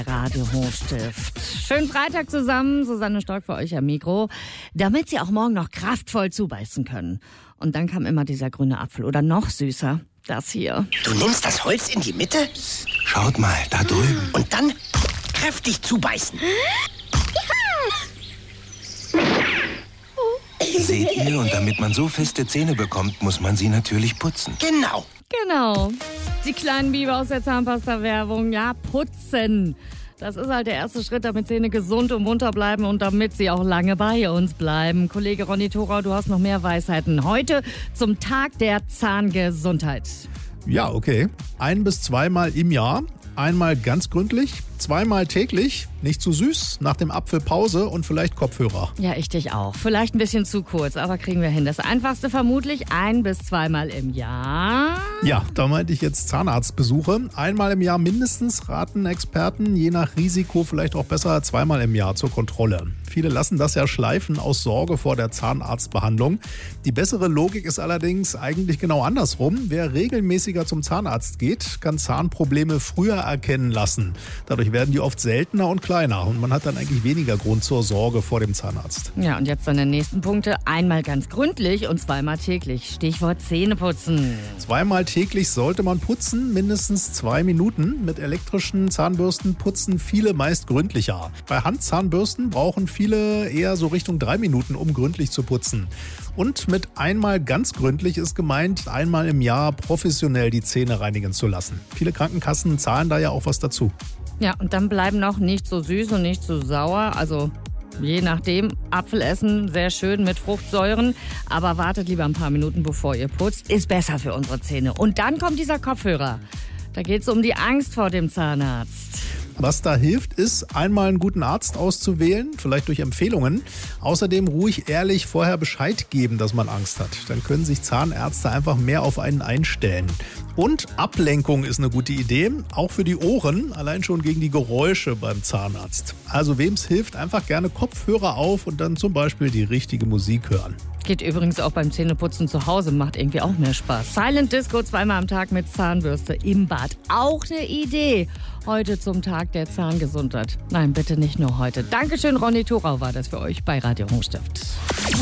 Radio Hochstift. Schönen Freitag zusammen, Susanne Stork für euch am Mikro, damit Sie auch morgen noch kraftvoll zubeißen können. Und dann kam immer dieser grüne Apfel oder noch süßer, das hier. Du nimmst das Holz in die Mitte? Schaut mal, da drüben. Und dann kräftig zubeißen. Seht ihr, und damit man so feste Zähne bekommt, muss man sie natürlich putzen. Genau. Genau. Die kleinen Biber aus der Zahnpasta-Werbung, ja, putzen. Das ist halt der erste Schritt, damit Zähne gesund und munter bleiben und damit sie auch lange bei uns bleiben. Kollege Ronny Thorau, du hast noch mehr Weisheiten. Heute zum Tag der Zahngesundheit. Ja, okay. 1- bis 2-mal im Jahr. Einmal ganz gründlich, 2-mal täglich, nicht zu süß, nach dem Apfel Pause und vielleicht Kopfhörer. Ja, ich dich auch. Vielleicht ein bisschen zu kurz, aber kriegen wir hin. Das Einfachste vermutlich 1- bis 2-mal im Jahr. Ja, da meinte ich jetzt Zahnarztbesuche. Einmal im Jahr mindestens, raten Experten, je nach Risiko vielleicht auch besser 2-mal im Jahr zur Kontrolle. Viele lassen das ja schleifen aus Sorge vor der Zahnarztbehandlung. Die bessere Logik ist allerdings eigentlich genau andersrum. Wer regelmäßiger zum Zahnarzt geht, kann Zahnprobleme früher erkennen lassen. Dadurch werden die oft seltener und kleiner und man hat dann eigentlich weniger Grund zur Sorge vor dem Zahnarzt. Ja, und jetzt deine nächsten Punkte. Einmal ganz gründlich und 2-mal täglich. Stichwort Zähneputzen. 2-mal täglich sollte man putzen, mindestens 2 Minuten. Mit elektrischen Zahnbürsten putzen viele meist gründlicher. Bei Handzahnbürsten brauchen viele eher so Richtung 3 Minuten, um gründlich zu putzen. Und mit einmal ganz gründlich ist gemeint, einmal im Jahr professionell die Zähne reinigen zu lassen. Viele Krankenkassen zahlen da ja auch was dazu. Ja, und dann bleiben noch nicht so süß und nicht so sauer, also je nachdem, Apfel essen, sehr schön mit Fruchtsäuren, aber wartet lieber ein paar Minuten, bevor ihr putzt, ist besser für unsere Zähne. Und dann kommt dieser Kopfhörer. Da geht es um die Angst vor dem Zahnarzt. Was da hilft, ist, einmal einen guten Arzt auszuwählen, vielleicht durch Empfehlungen. Außerdem ruhig ehrlich vorher Bescheid geben, dass man Angst hat. Dann können sich Zahnärzte einfach mehr auf einen einstellen. Und Ablenkung ist eine gute Idee, auch für die Ohren, allein schon gegen die Geräusche beim Zahnarzt. Also wem es hilft, einfach gerne Kopfhörer auf und dann zum Beispiel die richtige Musik hören. Geht übrigens auch beim Zähneputzen zu Hause, macht irgendwie auch mehr Spaß. Silent Disco 2-mal am Tag mit Zahnbürste im Bad. Auch eine Idee. Heute zum Tag der Zahngesundheit. Nein, bitte nicht nur heute. Dankeschön, Ronny Thorau war das für euch bei Radio Hochstift.